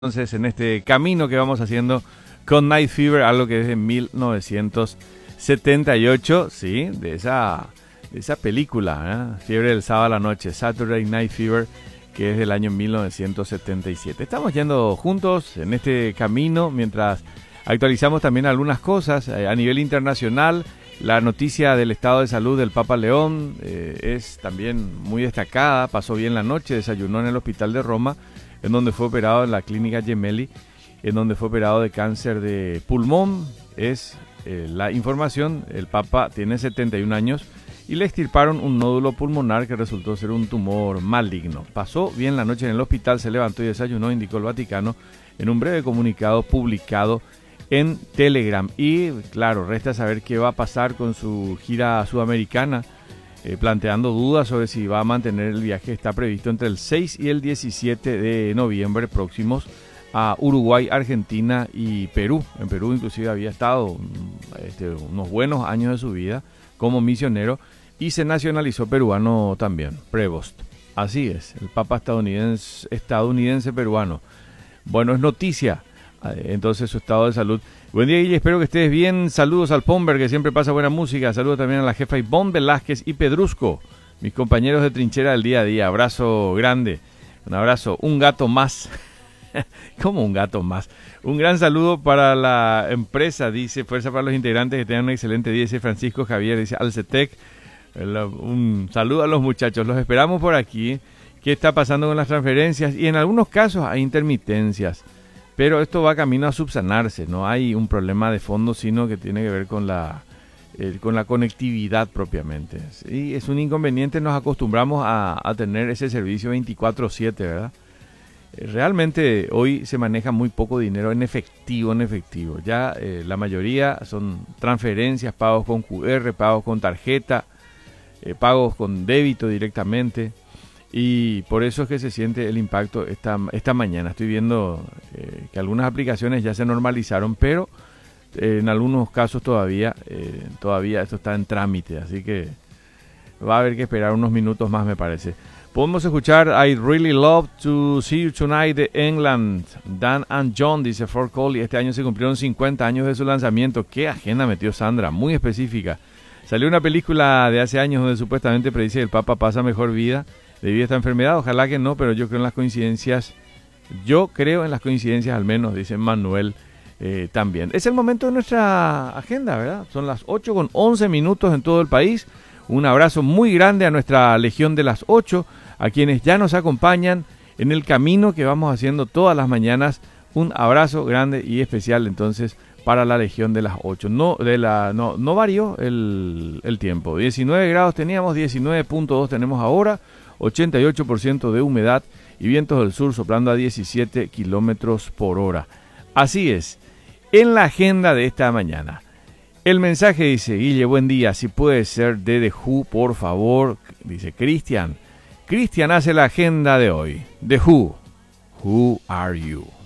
Entonces, en este camino que vamos haciendo con Night Fever, algo que es de 1978, sí, de esa película, Fiebre del sábado a la noche, Saturday Night Fever, que es del año 1977. Estamos yendo juntos en este camino mientras actualizamos también algunas cosas a nivel internacional. La noticia del estado de salud del Papa León es también muy destacada. Pasó bien la noche, desayunó en el hospital de Roma, en donde fue operado en la clínica Gemelli, en donde fue operado de cáncer de pulmón. Es la información. El Papa tiene 71 años y le extirparon un nódulo pulmonar que resultó ser un tumor maligno. Pasó bien la noche en el hospital, se levantó y desayunó, indicó el Vaticano en un breve comunicado publicado en Telegram. Y claro, resta saber qué va a pasar con su gira sudamericana, planteando dudas sobre si va a mantener el viaje. Está previsto entre el 6 y el 17 de noviembre próximos a Uruguay, Argentina y Perú. En Perú inclusive había estado unos buenos años de su vida como misionero y se nacionalizó peruano también, Prevost. Así es, el Papa estadounidense peruano. Bueno, es noticia entonces su estado de salud. Buen día, Guille, espero que estés bien. Saludos al Pomber, que siempre pasa buena música. Saludos también a la jefa Ivonne Velázquez y Pedrusco, mis compañeros de trinchera del día a día. Abrazo grande, un abrazo, un gato más. ¿Cómo un gato más? Un gran saludo para la empresa, dice Fuerza para los Integrantes, que tengan un excelente día, dice Francisco Javier, dice Alcetec. Un saludo a los muchachos, los esperamos por aquí. ¿Qué está pasando con las transferencias? Y en algunos casos hay intermitencias, pero esto va camino a subsanarse. No hay un problema de fondo, sino que tiene que ver con la conectividad propiamente. Sí, es un inconveniente, nos acostumbramos a tener ese servicio 24/7, ¿verdad? Realmente hoy se maneja muy poco dinero en efectivo. Ya la mayoría son transferencias, pagos con QR, pagos con tarjeta, pagos con débito directamente. Y por eso es que se siente el impacto esta mañana. Estoy viendo que algunas aplicaciones ya se normalizaron, pero en algunos casos todavía esto está en trámite. Así que va a haber que esperar unos minutos más, me parece. Podemos escuchar I Really Love to See You Tonight de England. Dan and John, dice Fort Coley. Este año se cumplieron 50 años de su lanzamiento. ¿Qué agenda metió Sandra? Muy específica. Salió una película de hace años donde supuestamente predice que el Papa pasa mejor vida debido a esta enfermedad. Ojalá que no, pero yo creo en las coincidencias. Yo creo en las coincidencias al menos, dice Manuel también. Es el momento de nuestra agenda, ¿verdad? Son las 8:11 en todo el país. Un abrazo muy grande a nuestra Legión de las 8, a quienes ya nos acompañan en el camino que vamos haciendo todas las mañanas. Un abrazo grande y especial entonces para la Legión de las 8. No varió el tiempo. 19 grados teníamos, 19.2 tenemos ahora, 88% de humedad y vientos del sur soplando a 17 kilómetros por hora. Así es, en la agenda de esta mañana. El mensaje dice: Guille, buen día, si puede ser de The Who, por favor, dice Cristian. Cristian hace la agenda de hoy. The Who, Who Are You?